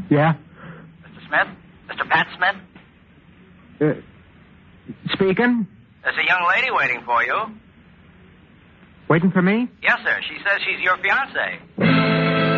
Yeah? Mr. Smith? Mr. Pat Smith? Speaking? There's a young lady waiting for you. Waiting for me? Yes, sir. She says she's your fiancée.